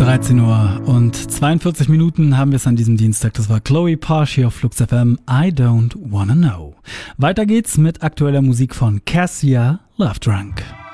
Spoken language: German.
13 Uhr und 42 Minuten haben wir es an diesem Dienstag. Das war Chloe Parsh hier auf Flux FM. I don't wanna know. Weiter geht's mit aktueller Musik von Cassia, Love Drunk.